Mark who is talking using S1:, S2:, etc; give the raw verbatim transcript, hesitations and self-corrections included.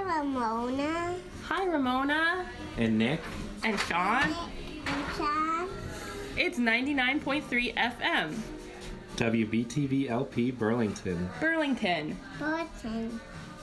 S1: Ramona.
S2: Hi, Ramona.
S3: And Nick.
S2: And Sean.
S1: And Sean.
S2: It's ninety-nine point three F M.
S3: W B T V L P Burlington.
S2: Burlington.
S1: Burton.